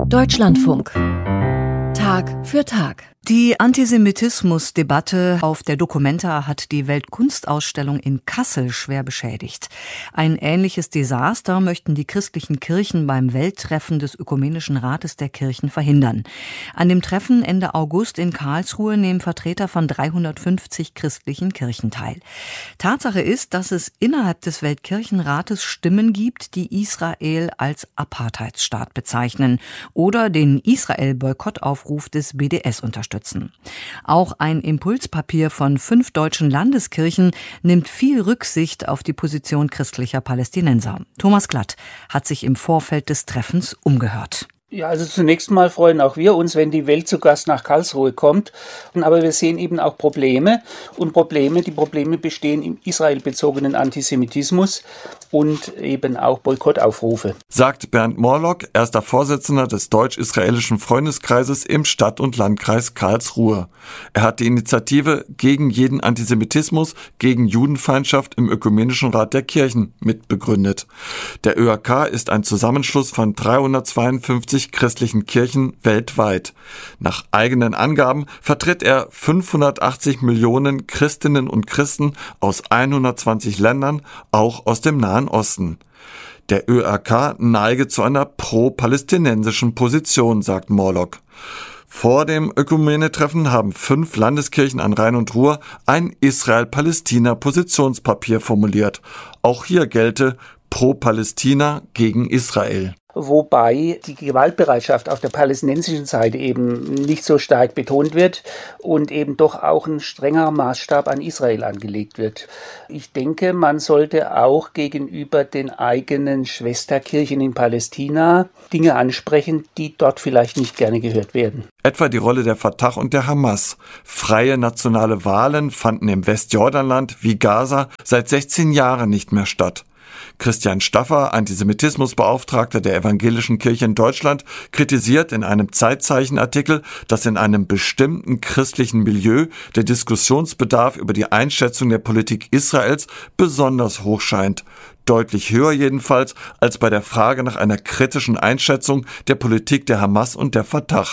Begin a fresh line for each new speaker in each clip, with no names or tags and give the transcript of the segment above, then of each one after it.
Deutschlandfunk. Tag für Tag.
Die Antisemitismusdebatte auf der Documenta hat die Weltkunstausstellung in Kassel schwer beschädigt. Ein ähnliches Desaster möchten die christlichen Kirchen beim Welttreffen des Ökumenischen Rates der Kirchen verhindern. An dem Treffen Ende August in Karlsruhe nehmen Vertreter von 350 christlichen Kirchen teil. Tatsache ist, dass es innerhalb des Weltkirchenrates Stimmen gibt, die Israel als Apartheidsstaat bezeichnen oder den Israel-Boykottaufruf des BDS unterstützen. Auch ein Impulspapier von 5 deutschen Landeskirchen nimmt viel Rücksicht auf die Position christlicher Palästinenser. Thomas Glatt hat sich im Vorfeld des Treffens umgehört.
Ja, also zunächst mal freuen auch wir uns, wenn die Welt zu Gast nach Karlsruhe kommt. Aber wir sehen eben auch Probleme. Und die Probleme bestehen im israelbezogenen Antisemitismus und eben auch Boykottaufrufe.
Sagt Bernd Morlock, erster Vorsitzender des deutsch-israelischen Freundeskreises im Stadt- und Landkreis Karlsruhe. Er hat die Initiative gegen jeden Antisemitismus, gegen Judenfeindschaft im Ökumenischen Rat der Kirchen mitbegründet. Der ÖAK ist ein Zusammenschluss von 352 christlichen Kirchen weltweit. Nach eigenen Angaben vertritt er 580 Millionen Christinnen und Christen aus 120 Ländern, auch aus dem Nahen Osten. Der ÖAK neige zu einer pro-palästinensischen Position, sagt Morlock. Vor dem Ökumene-Treffen haben 5 Landeskirchen an Rhein und Ruhr ein Israel-Palästina-Positionspapier formuliert. Auch hier gelte pro-Palästina gegen Israel.
Wobei die Gewaltbereitschaft auf der palästinensischen Seite eben nicht so stark betont wird und eben doch auch ein strenger Maßstab an Israel angelegt wird. Ich denke, man sollte auch gegenüber den eigenen Schwesterkirchen in Palästina Dinge ansprechen, die dort vielleicht nicht gerne gehört werden.
Etwa die Rolle der Fatah und der Hamas. Freie nationale Wahlen fanden im Westjordanland wie Gaza seit 16 Jahren nicht mehr statt. Christian Staffer, Antisemitismusbeauftragter der Evangelischen Kirche in Deutschland, kritisiert in einem Zeitzeichen-Artikel, dass in einem bestimmten christlichen Milieu der Diskussionsbedarf über die Einschätzung der Politik Israels besonders hoch scheint. Deutlich höher jedenfalls als bei der Frage nach einer kritischen Einschätzung der Politik der Hamas und der Fatah.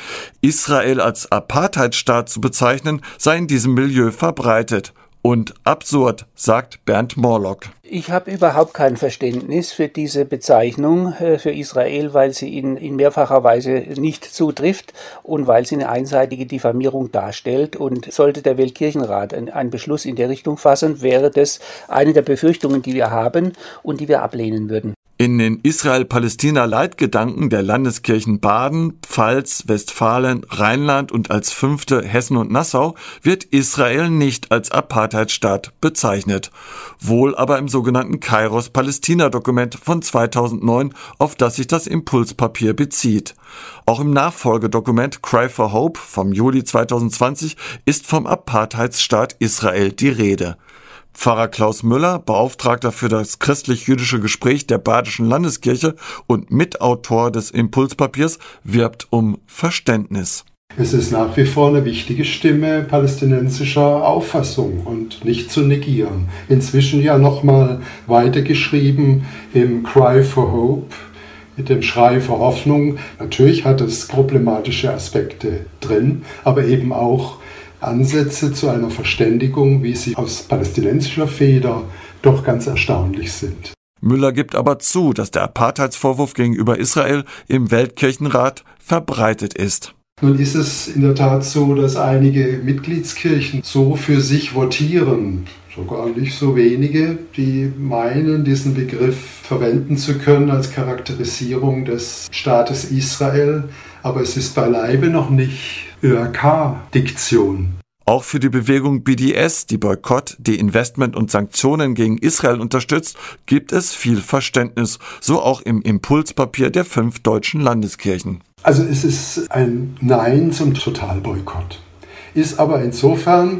Israel als Apartheidsstaat zu bezeichnen, sei in diesem Milieu verbreitet. Und absurd, sagt Bernd Morlock.
Ich habe überhaupt kein Verständnis für diese Bezeichnung für Israel, weil sie in mehrfacher Weise nicht zutrifft und weil sie eine einseitige Diffamierung darstellt. Und sollte der Weltkirchenrat einen Beschluss in der Richtung fassen, wäre das eine der Befürchtungen, die wir haben und die wir ablehnen würden.
In den Israel-Palästina-Leitgedanken der Landeskirchen Baden, Pfalz, Westfalen, Rheinland und als 5. Hessen und Nassau wird Israel nicht als Apartheidsstaat bezeichnet. Wohl aber im sogenannten Kairos-Palästina-Dokument von 2009, auf das sich das Impulspapier bezieht. Auch im Nachfolgedokument Cry for Hope vom Juli 2020 ist vom Apartheidsstaat Israel die Rede. Pfarrer Klaus Müller, Beauftragter für das christlich-jüdische Gespräch der Badischen Landeskirche und Mitautor des Impulspapiers, wirbt um Verständnis.
Es ist nach wie vor eine wichtige Stimme palästinensischer Auffassung und nicht zu negieren. Inzwischen ja nochmal weitergeschrieben im Cry for Hope, mit dem Schrei für Hoffnung. Natürlich hat es problematische Aspekte drin, aber eben auch Ansätze zu einer Verständigung, wie sie aus palästinensischer Feder doch ganz erstaunlich sind.
Müller gibt aber zu, dass der Apartheidsvorwurf gegenüber Israel im Weltkirchenrat verbreitet ist.
Nun ist es in der Tat so, dass einige Mitgliedskirchen so für sich votieren, sogar nicht so wenige, die meinen, diesen Begriff verwenden zu können als Charakterisierung des Staates Israel, aber es ist beileibe noch nicht ÖAK-Diktion.
Auch für die Bewegung BDS, die Boykott, Deinvestment und Sanktionen gegen Israel unterstützt, gibt es viel Verständnis, so auch im Impulspapier der 5 deutschen Landeskirchen.
Also es ist ein Nein zum Totalboykott, ist aber insofern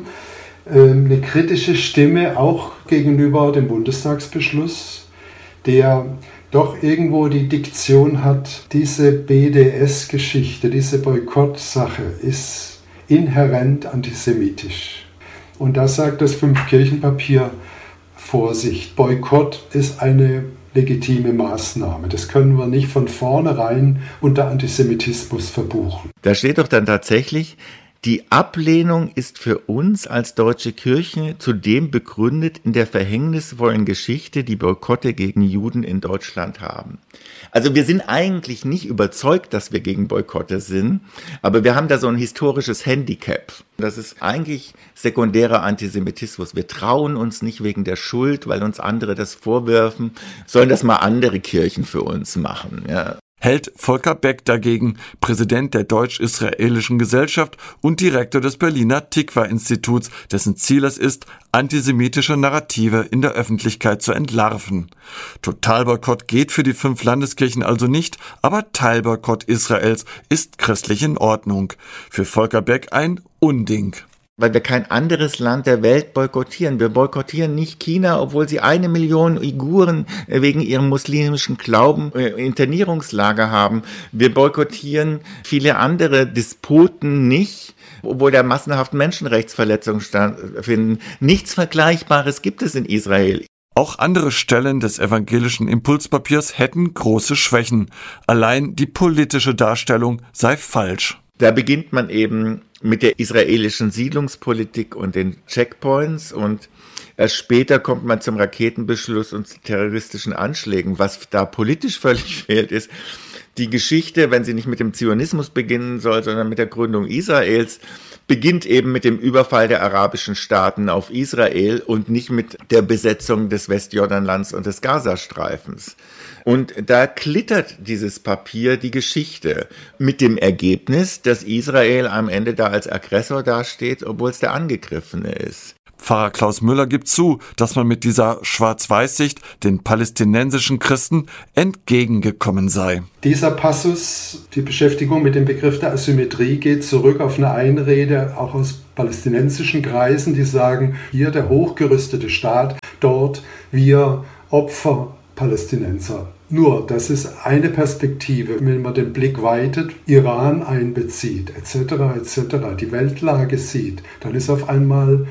eine kritische Stimme auch gegenüber dem Bundestagsbeschluss, der doch irgendwo die Diktion hat, diese BDS-Geschichte, diese Boykott-Sache ist inhärent antisemitisch. Und da sagt das 5-Kirchenpapier, Vorsicht, Boykott ist eine legitime Maßnahme. Das können wir nicht von vornherein unter Antisemitismus verbuchen.
Da steht doch dann tatsächlich, die Ablehnung ist für uns als deutsche Kirche zudem begründet in der verhängnisvollen Geschichte, die Boykotte gegen Juden in Deutschland haben. Also wir sind eigentlich nicht überzeugt, dass wir gegen Boykotte sind, aber wir haben da so ein historisches Handicap. Das ist eigentlich sekundärer Antisemitismus. Wir trauen uns nicht wegen der Schuld, weil uns andere das vorwerfen, sollen das mal andere Kirchen für uns machen, ja.
Hält Volker Beck dagegen, Präsident der Deutsch-Israelischen Gesellschaft und Direktor des Berliner Tikva-Instituts, dessen Ziel es ist, antisemitische Narrative in der Öffentlichkeit zu entlarven. Totalboykott geht für die 5 Landeskirchen also nicht, aber Teilboykott Israels ist christlich in Ordnung. Für Volker Beck ein Unding.
Weil wir kein anderes Land der Welt boykottieren. Wir boykottieren nicht China, obwohl sie 1 Million Uiguren wegen ihrem muslimischen Glauben Internierungslager haben. Wir boykottieren viele andere Despoten nicht, obwohl da massenhaft Menschenrechtsverletzungen stattfinden. Nichts Vergleichbares gibt es in Israel.
Auch andere Stellen des evangelischen Impulspapiers hätten große Schwächen. Allein die politische Darstellung sei falsch.
Da beginnt man eben mit der israelischen Siedlungspolitik und den Checkpoints und erst später kommt man zum Raketenbeschluss und zu terroristischen Anschlägen. Was da politisch völlig fehlt, ist die Geschichte, wenn sie nicht mit dem Zionismus beginnen soll, sondern mit der Gründung Israels, beginnt eben mit dem Überfall der arabischen Staaten auf Israel und nicht mit der Besetzung des Westjordanlands und des Gazastreifens. Und da klittert dieses Papier die Geschichte mit dem Ergebnis, dass Israel am Ende da als Aggressor dasteht, obwohl es der Angegriffene ist.
Pfarrer Klaus Müller gibt zu, dass man mit dieser Schwarz-Weiß-Sicht den palästinensischen Christen entgegengekommen sei.
Dieser Passus, die Beschäftigung mit dem Begriff der Asymmetrie, geht zurück auf eine Einrede auch aus palästinensischen Kreisen, die sagen, hier der hochgerüstete Staat, dort wir Opfer Palästinenser. Nur, das ist eine Perspektive, wenn man den Blick weitet, Iran einbezieht, etc., die Weltlage sieht, dann ist auf einmal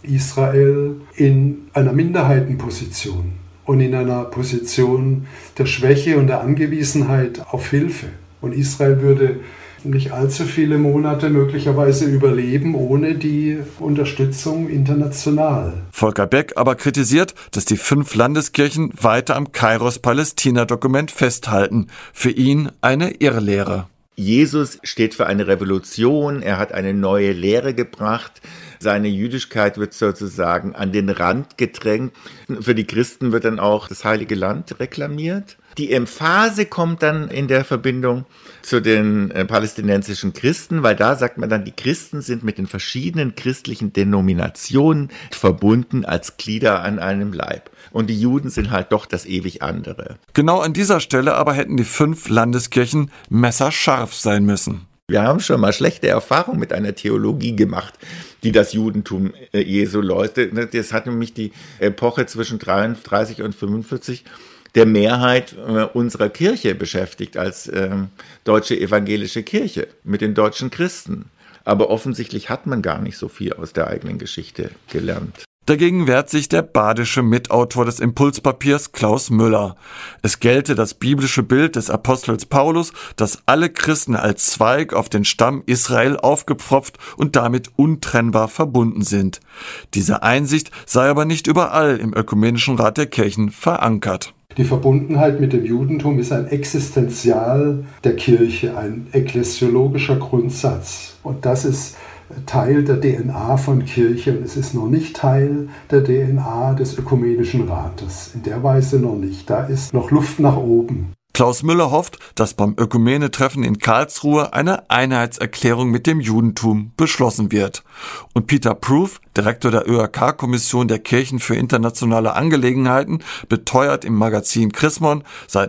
Israel in einer Minderheitenposition und in einer Position der Schwäche und der Angewiesenheit auf Hilfe. Und Israel würde nicht allzu viele Monate möglicherweise überleben ohne die Unterstützung international.
Volker Beck aber kritisiert, dass die 5 Landeskirchen weiter am Kairos-Palästina-Dokument festhalten. Für ihn eine Irrlehre.
Jesus steht für eine Revolution, er hat eine neue Lehre gebracht. Seine Jüdischkeit wird sozusagen an den Rand gedrängt. Für die Christen wird dann auch das Heilige Land reklamiert. Die Emphase kommt dann in der Verbindung zu den palästinensischen Christen, weil da sagt man dann, die Christen sind mit den verschiedenen christlichen Denominationen verbunden als Glieder an einem Leib. Und die Juden sind halt doch das ewig andere.
Genau an dieser Stelle aber hätten die 5 Landeskirchen messerscharf sein müssen.
Wir haben schon mal schlechte Erfahrungen mit einer Theologie gemacht, die das Judentum Jesu läutet. Das hat nämlich die Epoche zwischen 33 und 45 der Mehrheit unserer Kirche beschäftigt als deutsche evangelische Kirche mit den deutschen Christen. Aber offensichtlich hat man gar nicht so viel aus der eigenen Geschichte gelernt.
Dagegen wehrt sich der badische Mitautor des Impulspapiers Klaus Müller. Es gelte das biblische Bild des Apostels Paulus, dass alle Christen als Zweig auf den Stamm Israel aufgepfropft und damit untrennbar verbunden sind. Diese Einsicht sei aber nicht überall im Ökumenischen Rat der Kirchen verankert.
Die Verbundenheit mit dem Judentum ist ein Existenzial der Kirche, ein ekklesiologischer Grundsatz. Und das ist Teil der DNA von Kirche und es ist noch nicht Teil der DNA des Ökumenischen Rates. In der Weise noch nicht. Da ist noch Luft nach oben.
Klaus Müller hofft, dass beim Ökumene-Treffen in Karlsruhe eine Einheitserklärung mit dem Judentum beschlossen wird. Und Peter Proof, Direktor der ÖAK-Kommission der Kirchen für internationale Angelegenheiten, beteuert im Magazin Chrismon, seit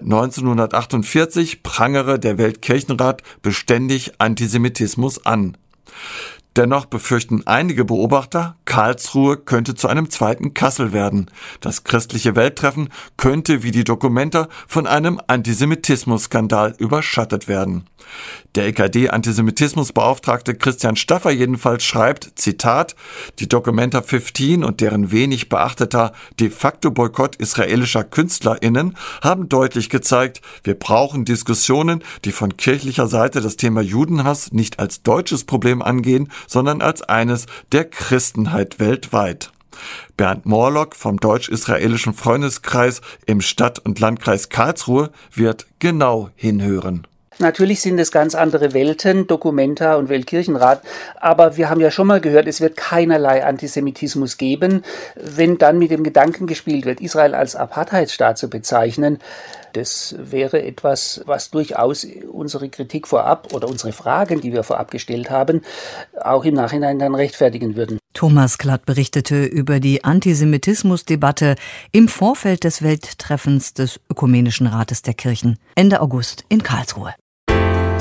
1948 prangere der Weltkirchenrat beständig Antisemitismus an. Dennoch befürchten einige Beobachter, Karlsruhe könnte zu einem zweiten Kassel werden. Das christliche Welttreffen könnte wie die Documenta von einem Antisemitismus-Skandal überschattet werden. Der EKD-Antisemitismusbeauftragte Christian Staffer jedenfalls schreibt, Zitat, die Documenta 15 und deren wenig beachteter de facto Boykott israelischer KünstlerInnen haben deutlich gezeigt, wir brauchen Diskussionen, die von kirchlicher Seite das Thema Judenhass nicht als deutsches Problem angehen, sondern als eines der Christenheit weltweit. Bernd Morlock vom deutsch-israelischen Freundeskreis im Stadt- und Landkreis Karlsruhe wird genau hinhören.
Natürlich sind es ganz andere Welten, Documenta und Weltkirchenrat, aber wir haben ja schon mal gehört, es wird keinerlei Antisemitismus geben. Wenn dann mit dem Gedanken gespielt wird, Israel als Apartheidsstaat zu bezeichnen, das wäre etwas, was durchaus unsere Kritik vorab oder unsere Fragen, die wir vorab gestellt haben, auch im Nachhinein dann rechtfertigen würden.
Thomas Klatt berichtete über die Antisemitismusdebatte im Vorfeld des Welttreffens des Ökumenischen Rates der Kirchen Ende August in Karlsruhe.